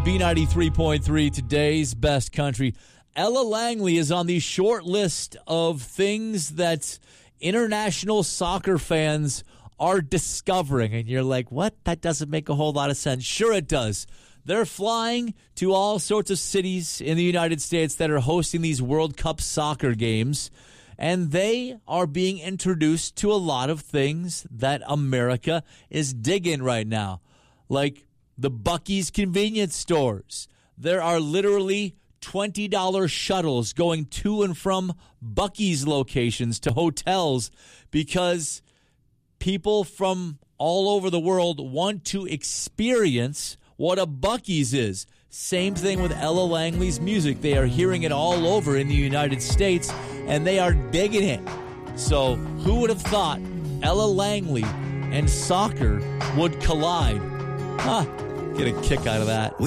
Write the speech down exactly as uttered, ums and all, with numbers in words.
B ninety-three point three, today's best country. Ella Langley is on the short list of things that international soccer fans are discovering. And you're like, what? That doesn't make a whole lot of sense. Sure it does. They're flying to all sorts of cities in the United States that are hosting these World Cup soccer games, and they are being introduced to a lot of things that America is digging right now, like the Buc-ee's convenience stores. There are literally twenty dollars shuttles going to and from Buc-ee's locations to hotels because people from all over the world want to experience what a Buc-ee's is. Same thing with Ella Langley's music. They are hearing it all over in the United States, and they are digging it. So who would have thought Ella Langley and soccer would collide? Huh, get a kick out of that.